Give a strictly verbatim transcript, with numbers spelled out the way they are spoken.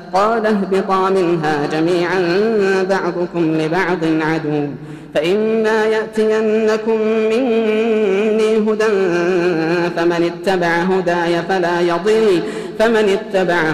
قال اهبطا منها جميعا بعضكم لبعض عدو فإما يأتينكم مني هدى فمن اتبع هداي فلا يضل فمن اتبع